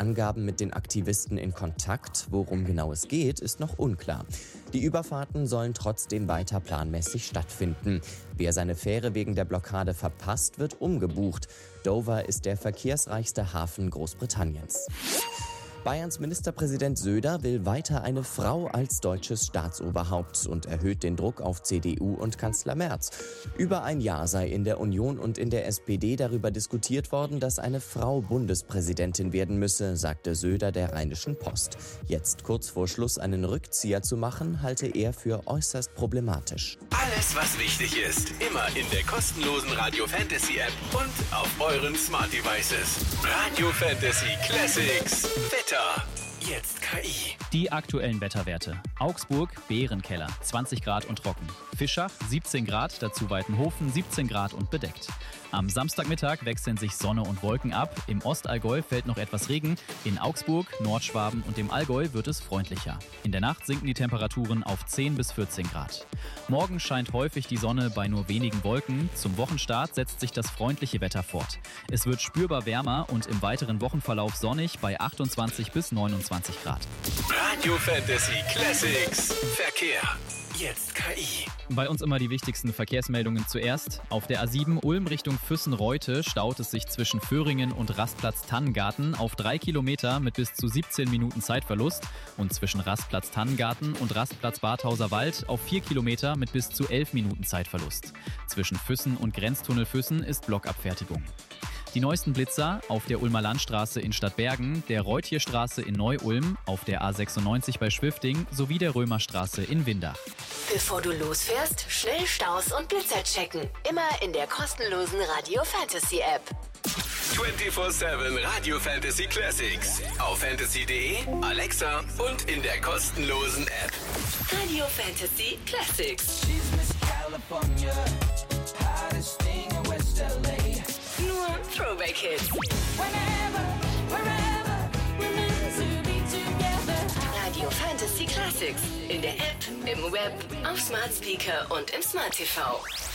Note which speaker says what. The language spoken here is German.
Speaker 1: Angaben mit den Aktivisten in Kontakt. Worum genau es geht, ist noch unklar. Die Überfahrten sollen trotzdem weiter planmäßig stattfinden. Wer seine Fähre wegen der Blockade verpasst, wird umgebucht. Dover ist der verkehrsreichste Hafen Großbritanniens. Bayerns Ministerpräsident Söder will weiter eine Frau als deutsches Staatsoberhaupt und erhöht den Druck auf CDU und Kanzler Merz. Über ein Jahr sei in der Union und in der SPD darüber diskutiert worden, dass eine Frau Bundespräsidentin werden müsse, sagte Söder der Rheinischen Post. Jetzt kurz vor Schluss einen Rückzieher zu machen, halte er für äußerst problematisch.
Speaker 2: Alles, was wichtig ist, immer in der kostenlosen Radio Fantasy App und auf euren Smart Devices. Radio Fantasy Classics. Wetter. Jetzt KI.
Speaker 3: Die aktuellen Wetterwerte. Augsburg, Bärenkeller, 20 Grad und trocken. Fischach, 17 Grad, dazu Weitenhofen, 17 Grad und bedeckt. Am Samstagmittag wechseln sich Sonne und Wolken ab. Im Ostallgäu fällt noch etwas Regen. In Augsburg, Nordschwaben und dem Allgäu wird es freundlicher. In der Nacht sinken die Temperaturen auf 10 bis 14 Grad. Morgen scheint häufig die Sonne bei nur wenigen Wolken. Zum Wochenstart setzt sich das freundliche Wetter fort. Es wird spürbar wärmer und im weiteren Wochenverlauf sonnig bei 28 bis 29 Grad.
Speaker 2: Radio Fantasy Classics. Verkehr. Jetzt KI.
Speaker 3: Bei uns immer die wichtigsten Verkehrsmeldungen zuerst. Auf der A7 Ulm Richtung Füssen-Reute staut es sich zwischen Föhringen und Rastplatz Tannengarten auf 3 Kilometer mit bis zu 17 Minuten Zeitverlust und zwischen Rastplatz Tannengarten und Rastplatz Badhauser Wald auf 4 Kilometer mit bis zu 11 Minuten Zeitverlust. Zwischen Füssen und Grenztunnel Füssen ist Blockabfertigung. Die neuesten Blitzer auf der Ulmer Landstraße in Stadtbergen, der Reuthierstraße in Neu-Ulm, auf der A96 bei Schwifting sowie der Römerstraße in Windach.
Speaker 4: Bevor du losfährst, schnell Staus und Blitzer checken. Immer in der kostenlosen Radio Fantasy App.
Speaker 2: 24/7 Radio Fantasy Classics. Auf fantasy.de, Alexa und in der kostenlosen App.
Speaker 4: Radio Fantasy Classics.
Speaker 5: She's Miss California, hottest thing in West LA.
Speaker 4: Nur Throwback Hits.
Speaker 5: Whenever, wherever, we're meant to be together.
Speaker 4: Radio Fantasy Classics. In der App, im Web, auf Smart Speaker und im Smart TV.